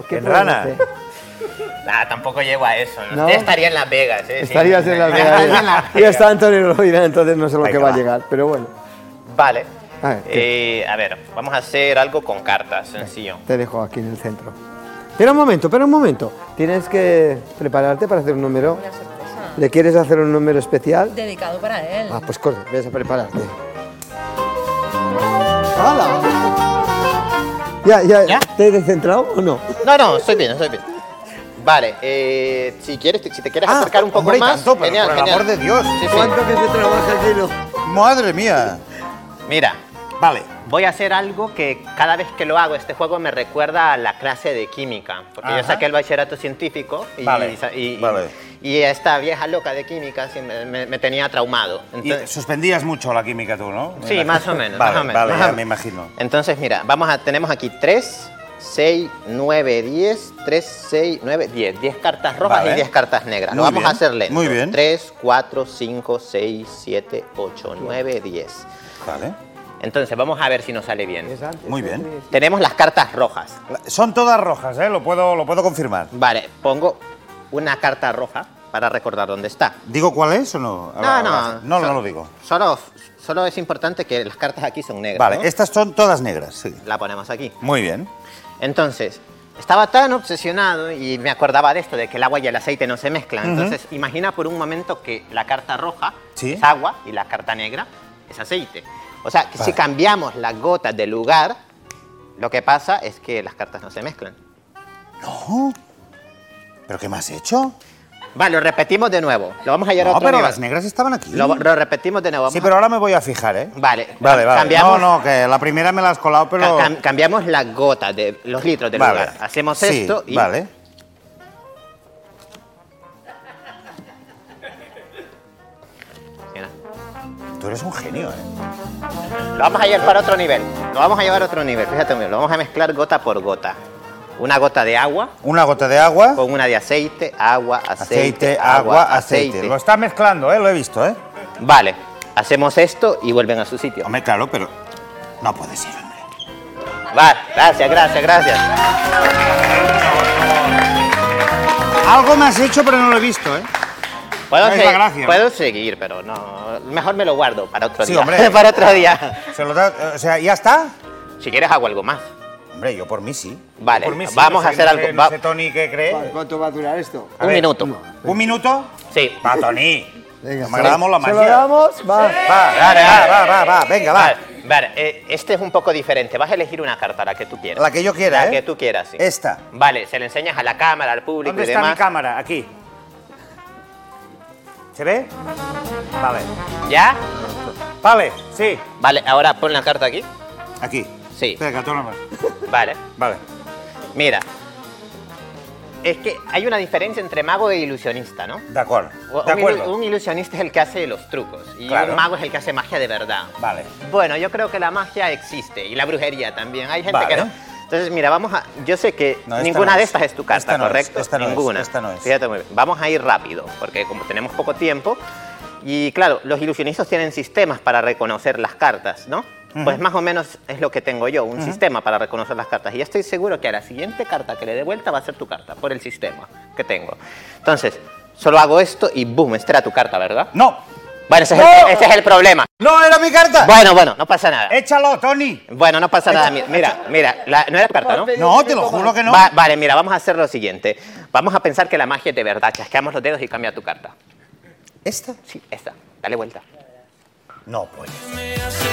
¿Qué ¿En rana? Nah, tampoco llego a eso. ¿No? Yo estaría en Las Vegas, ¿eh? Estarías Sí. en Las Estaría en Las Vegas. Vegas. Ya está Antonio Rovira, entonces no sé lo que Venga, va a va. llegar, pero bueno. Vale. A ver, A ver, vamos a hacer algo con cartas, sencillo. te dejo aquí en el centro. Espera un momento. Tienes que prepararte para hacer un número. Una sorpresa. ¿Le quieres hacer un número especial? Dedicado para él. Ah, pues corre, ves a prepararte. ¡Hala! ¿Ya? ¿Te he descentrado o no? No, estoy bien. Vale, si te quieres acercar un poco hombre, y más, tanto, pero genial, por el genial. amor de Dios. Sí, sí. ¿Cuánto que se trabaja aquí, no? Madre mía. Mira, Vale. voy a hacer algo que cada vez que lo hago, este juego me recuerda a la clase de química. Porque yo Ajá. saqué el bachillerato científico y, Vale, vale. y esta vieja loca de química sí, me tenía traumado. Y suspendías mucho la química tú, ¿no? Sí, más o menos. Vale, más o menos, vale, más o ya menos. me imagino. Entonces, mira, tenemos aquí 3, 6, 9, 10, 3, 6, 9, 10. 10 cartas rojas Vale. y 10 cartas negras. Lo Muy vamos bien, a hacer lento. muy bien. 3, 4, 5, 6, 7, 8, 9, 10. Vale, Entonces, vamos a ver si nos sale bien. muy bien. Tenemos las cartas rojas. Son todas rojas, ¿eh? Lo puedo confirmar. Vale, pongo una carta roja para recordar dónde está. ¿Digo cuál es o no? No lo digo. Solo es importante que las cartas aquí son negras. Vale, ¿no? estas son todas negras, sí. La ponemos aquí. Muy bien. Entonces, estaba tan obsesionado y me acordaba de esto, de que el agua y el aceite no se mezclan. Entonces, imagina por un momento que la carta roja Sí. es agua y la carta negra es aceite. O sea, que Vale. si cambiamos las gotas de lugar, lo que pasa es que las cartas no se mezclan. No. ¿Pero qué me has hecho? Vale, lo repetimos de nuevo. Lo vamos a llevar a No, otro pero nivel. las negras estaban aquí. Lo repetimos de nuevo. Sí, pero ahora me voy a fijar, ¿eh? Vale, Vale. cambiamos, No, que la primera me la has colado, pero... cambiamos las gotas, de los litros del Vale. lugar. Hacemos Sí, esto y... Vale. Mira. Tú eres un genio, ¿eh? Lo vamos a llevar para otro nivel. Lo vamos a llevar a otro nivel. Fíjate, lo vamos a mezclar gota por gota. Una gota de agua Una gota de agua, con una de aceite, agua, aceite, aceite. Lo está mezclando, ¿eh? Lo he visto, ¿eh? Vale, hacemos esto y vuelven a su sitio. Hombre, claro, pero... No puede ser, hombre. Vale, gracias. Algo me has hecho, pero no lo he visto, ¿eh? Puedo, Es la gracia, puedo seguir, pero no. Mejor me lo guardo para otro Sí, día. hombre. Para otro día. O sea, ¿ya está? Si quieres hago algo más. Hombre, yo por mí sí. Vale, Yo por mí sí, vamos no a sé- hacer no algo. sé- No sé, Tony, ¿qué cree? ¿Cuánto va a durar esto? A Un ver, minuto. ¿Un minuto? Sí. Va, Tony. Venga, Me agradamos la ¿se lo magia. damos? Va. Va, venga, va. Vale, este es un poco diferente. Vas a elegir una carta, la que tú quieras. La que yo quiera, La ¿eh? que tú quieras, sí. Esta. Vale, se le enseñas a la cámara, al público ¿Dónde y está mi demás. cámara? Aquí. ¿Se ve? Vale. ¿Ya? Vale, sí. Vale, ahora pon la carta aquí. Aquí. Sí. Espera, que atórame. Vale. Vale. Mira. Es que hay una diferencia entre mago e ilusionista, ¿no? De acuerdo. Un De acuerdo. un ilusionista es el que hace los trucos y Claro. un mago es el que hace magia de verdad. Vale. Bueno, yo creo que la magia existe y la brujería también. Hay gente Vale. que no. Entonces, mira, yo sé que No, esta ninguna no de es. estas es tu carta, Esta no es, ¿correcto? esta no es, Ninguna. esta no es. Fíjate muy bien. Vamos a ir rápido, porque como tenemos poco tiempo, y claro, los ilusionistas tienen sistemas para reconocer las cartas, ¿no? Pues más o menos es lo que tengo yo, un sistema para reconocer las cartas. Y estoy seguro que a la siguiente carta que le dé vuelta va a ser tu carta, por el sistema que tengo. Entonces, solo hago esto y ¡boom! Esta era tu carta, ¿verdad? No. Bueno, ese es el problema. No era mi carta. Bueno, no pasa nada. Échalo, Tony. Bueno, no pasa nada. Mira, no era tu carta, ¿no? No, te lo juro que no. Vale, mira, vamos a hacer lo siguiente. Vamos a pensar que la magia es de verdad. Chasqueamos los dedos y cambia tu carta. ¿Esta? Sí, esta. Dale vuelta. No puede ser.